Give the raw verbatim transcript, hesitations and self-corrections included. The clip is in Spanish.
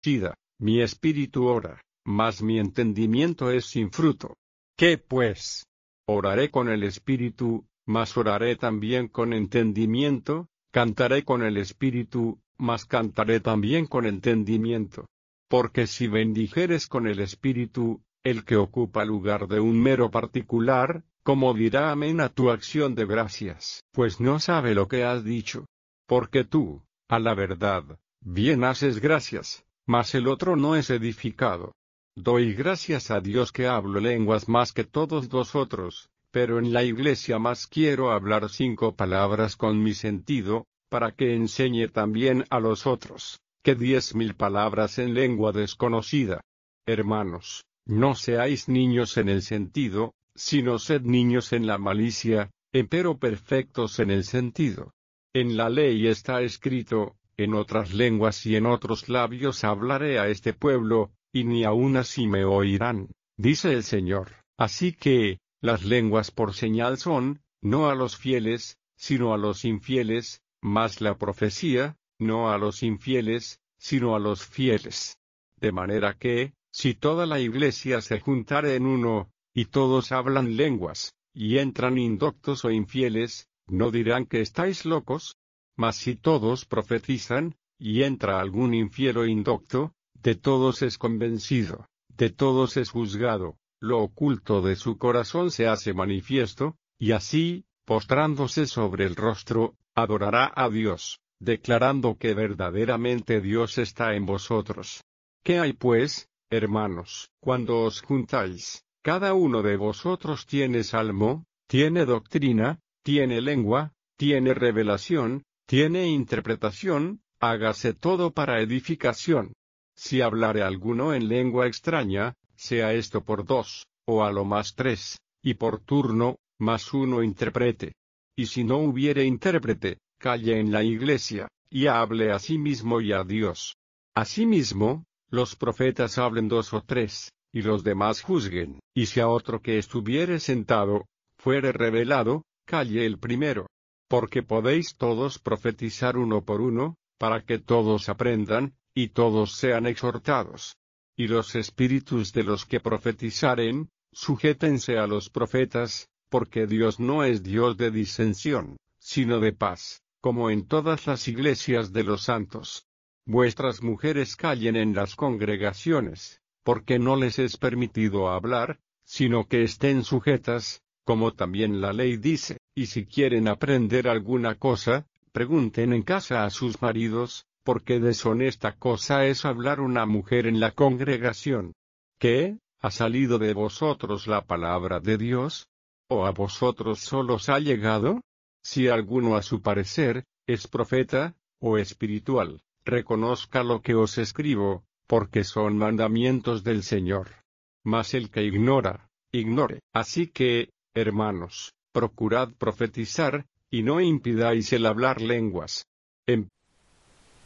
conocida, mi espíritu ora, mas mi entendimiento es sin fruto. ¿Qué pues? Oraré con el espíritu, mas oraré también con entendimiento, cantaré con el espíritu, mas cantaré también con entendimiento. Porque si bendijeres con el espíritu, el que ocupa lugar de un mero particular, ¿cómo dirá amén a tu acción de gracias? Pues no sabe lo que has dicho. Porque tú, a la verdad, bien haces gracias, mas el otro no es edificado. Doy gracias a Dios que hablo lenguas más que todos vosotros, pero en la iglesia más quiero hablar cinco palabras con mi sentido, para que enseñe también a los otros, que diez mil palabras en lengua desconocida. Hermanos, no seáis niños en el sentido, sino sed niños en la malicia, empero perfectos en el sentido. En la ley está escrito, en otras lenguas y en otros labios hablaré a este pueblo, y ni aun así me oirán, dice el Señor. Así que, las lenguas por señal son, no a los fieles, sino a los infieles, mas la profecía, no a los infieles, sino a los fieles. De manera que, si toda la iglesia se juntare en uno, y todos hablan lenguas, y entran indoctos o infieles, ¿no dirán que estáis locos? Mas si todos profetizan, y entra algún infiel o indocto, de todos es convencido, de todos es juzgado, lo oculto de su corazón se hace manifiesto, y así, postrándose sobre el rostro, adorará a Dios, declarando que verdaderamente Dios está en vosotros. ¿Qué hay pues, hermanos, cuando os juntáis? Cada uno de vosotros tiene salmo, tiene doctrina, tiene lengua, tiene revelación, tiene interpretación, hágase todo para edificación. Si hablare alguno en lengua extraña, sea esto por dos, o a lo más tres, y por turno, más uno interprete. Y si no hubiere intérprete, calle en la iglesia, y hable a sí mismo y a Dios. Asimismo, los profetas hablen dos o tres, y los demás juzguen. Y si a otro que estuviere sentado, fuere revelado, calle el primero. Porque podéis todos profetizar uno por uno, para que todos aprendan, y todos sean exhortados. Y los espíritus de los que profetizaren, sujétense a los profetas, porque Dios no es Dios de disensión, sino de paz, como en todas las iglesias de los santos. Vuestras mujeres callen en las congregaciones, porque no les es permitido hablar, sino que estén sujetas, como también la ley dice, y si quieren aprender alguna cosa, pregunten en casa a sus maridos, porque deshonesta cosa es hablar una mujer en la congregación. ¿Qué? ¿Ha salido de vosotros la palabra de Dios? ¿O a vosotros solos ha llegado? Si alguno a su parecer, es profeta, o espiritual, reconozca lo que os escribo, porque son mandamientos del Señor. Mas el que ignora, ignore. Así que, hermanos, procurad profetizar, y no impidáis el hablar lenguas. En